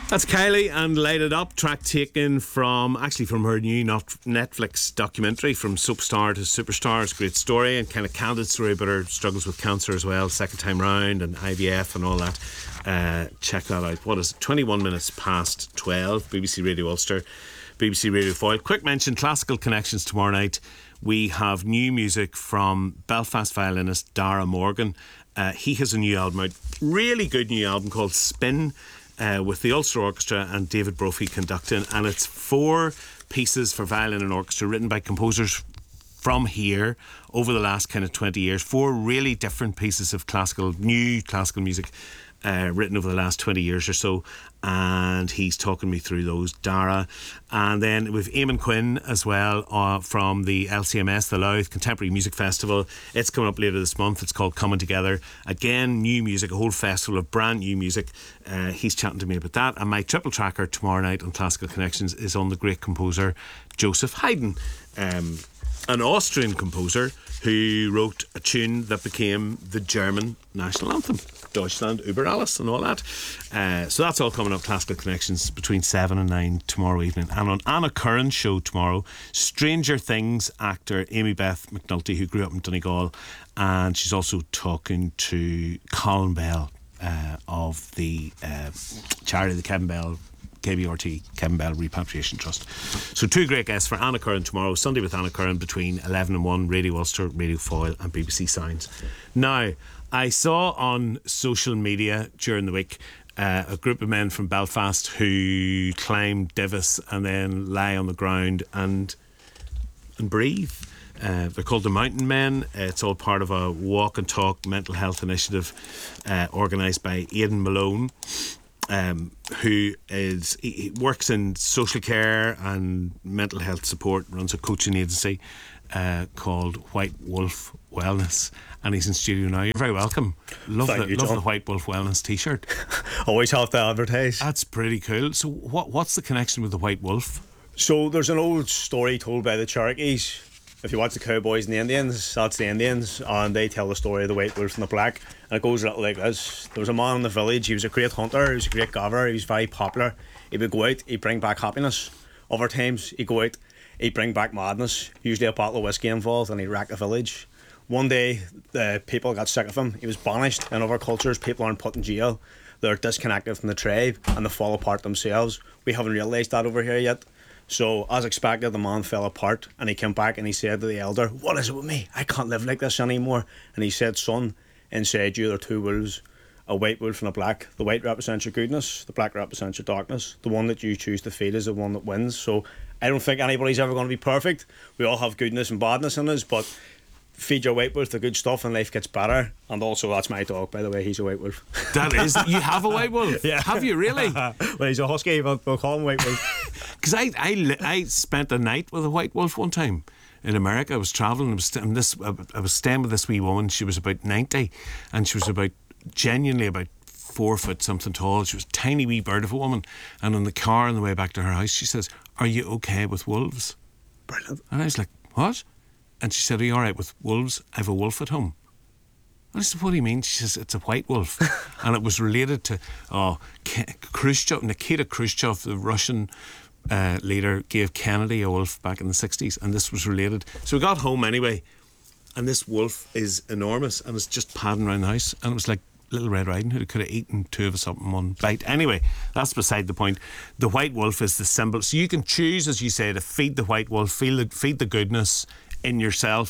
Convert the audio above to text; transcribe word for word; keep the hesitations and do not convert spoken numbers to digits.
That's Kylie and Light It Up, track taken from, actually from her new Netflix documentary, From Soap Star to Superstar. It's a great story and kind of candid story about her struggles with cancer as well, second time round, and I V F and all that. Uh, check that out. What is it? twenty-one minutes past twelve, B B C Radio Ulster, B B C Radio Foyle. Quick mention, Classical Connections tomorrow night. We have new music from Belfast violinist Dara Morgan. Uh, he has a new album out, really good new album called Spin, Uh, with the Ulster Orchestra and David Brophy conducting, and it's four pieces for violin and orchestra written by composers from here over the last kind of twenty years. Four really different pieces of classical, new classical music uh, written over the last twenty years or so, and he's talking me through those, Dara. And then with Eamon Quinn as well uh, from the L C M S, the Louth Contemporary Music Festival. It's coming up later this month. It's called Coming Together. Again, new music, a whole festival of brand new music. Uh, he's chatting to me about that. And my triple tracker tomorrow night on Classical Connections is on the great composer Joseph Haydn, um, an Austrian composer who wrote a tune that became the German national anthem, Deutschland über alles and all that. Uh, so that's all coming up, Classical Connections, between seven and nine tomorrow evening. And on Anna Curran's show tomorrow, Stranger Things actor Amy Beth McNulty, who grew up in Donegal, and she's also talking to Colin Bell uh, of the uh, charity, the Kevin Bell K B R T, Kevin Bell Repatriation Trust. So two great guests for Anna Curran tomorrow, Sunday with Anna Curran between eleven and one, Radio Ulster, Radio Foyle and B B C Sounds. Now, I saw on social media during the week uh, a group of men from Belfast who climb Divis and then lie on the ground and and breathe. Uh, they're called the Mountain Men. It's all part of a walk and talk mental health initiative uh, organised by Aidan Malone. Um, who is he, he works in social care and mental health support, runs a coaching agency uh, called White Wolf Wellness, and he's in studio now. You're very welcome. Love Thank the you, love John. the White Wolf Wellness t-shirt. Always have to advertise. That's pretty cool. So what what's the connection with the White Wolf? So there's an old story told by the Cherokees. If you watch the Cowboys and the Indians, that's the Indians, and they tell the story of the White Wolf and the Black, and it goes like this. There was a man in the village. He was a great hunter, he was a great gatherer, he was very popular. He would go out, he'd bring back happiness. Other times he'd go out, he'd bring back madness, usually a bottle of whiskey involved, and he'd wreck the village. One day the people got sick of him. He was banished. In other cultures, people aren't put in jail, they're disconnected from the tribe and they fall apart themselves. We haven't realised that over here yet. So, as expected, the man fell apart, and he came back and he said to the elder, "What is it with me? I can't live like this anymore." And he said, "Son, inside you there are two wolves, a white wolf and a black. The white represents your goodness, the black represents your darkness. The one that you choose to feed is the one that wins." So, I don't think anybody's ever going to be perfect. We all have goodness and badness in us, but feed your white wolf the good stuff and life gets better. And also, that's my dog, by the way, he's a white wolf. That is, you have a White Wolf? Yeah. Have you really? Well, he's a husky, but we'll call him White Wolf. Because I, I, li- I spent a night with a White Wolf one time in America. I was travelling, I was, st- and this, I was staying with this wee woman. She was about ninety, and she was about, genuinely about four foot something tall. She was a tiny wee bird of a woman. And in the car on the way back to her house, she says, "Are you okay with wolves?" Brilliant. And I was like, "What?" And she said, "Are you all right with wolves? I have a wolf at home." And I said, "What do you mean?" She says, "It's a white wolf." And it was related to oh, K- Khrushchev, Nikita Khrushchev, the Russian uh, leader, gave Kennedy a wolf back in the sixties, and this was related. So we got home anyway, and this wolf is enormous, and it's just padding around the house, and it was like Little Red Riding Hood. It could have eaten two of us up in one bite. Anyway, that's beside the point. The white wolf is the symbol. So you can choose, as you say, to feed the white wolf, feed the, feed the goodness in yourself